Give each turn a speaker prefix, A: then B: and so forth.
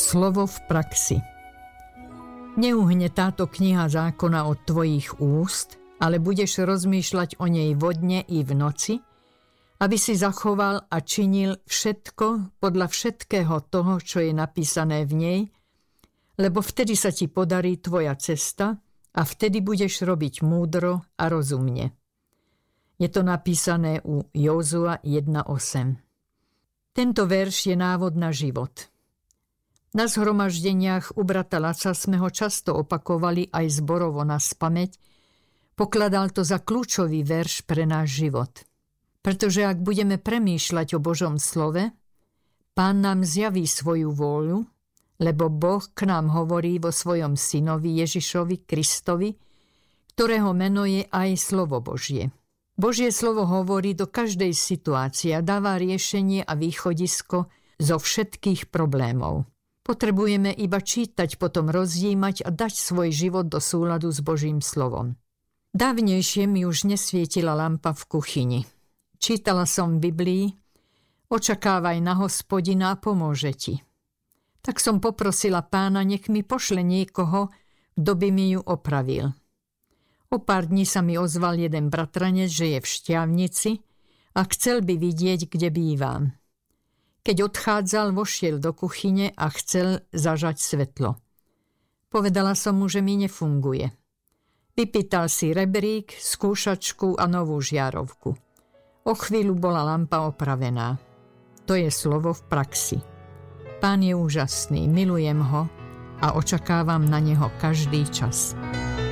A: Slovo v praxi. Neuhne táto kniha zákona od tvojich úst, ale budeš rozmýšľať o nej vo dne i v noci, aby si zachoval a činil všetko podľa všetkého toho, čo je napísané v nej, lebo vtedy sa ti podarí tvoja cesta a vtedy budeš robiť múdro a rozumne. Je to napísané u Józua 1.8. Tento verš je návod na život. Na zhromaždeniach u brata Laca sme ho často opakovali aj zborovo na spamäť. Pokladal to za kľúčový verš pre náš život. Pretože ak budeme premýšľať o Božom slove, Pán nám zjaví svoju vôľu, lebo Boh k nám hovorí vo svojom synovi Ježišovi Kristovi, ktorého meno je aj slovo Božie. Božie slovo hovorí do každej situácie a dáva riešenie a východisko zo všetkých problémov. Potrebujeme iba čítať, potom rozjímať a dať svoj život do súladu s Božím slovom. Dávnejšie mi už nesvietila lampa v kuchyni. Čítala som v Biblii: očakávaj na Hospodina a pomôže ti. Tak som poprosila Pána, nech mi pošle niekoho, kto by mi ju opravil. O pár dní sa mi ozval jeden bratranec, že je v Štiavnici a chcel by vidieť, kde bývam. Keď odchádzal, vošiel do kuchyne a chcel zažať svetlo. Povedala som mu, že mi nefunguje. Vypýtal si rebrík, skúšačku a novú žiarovku. O chvíľu bola lampa opravená. To je slovo v praxi. Pán je úžasný, milujem ho a očakávam na neho každý čas.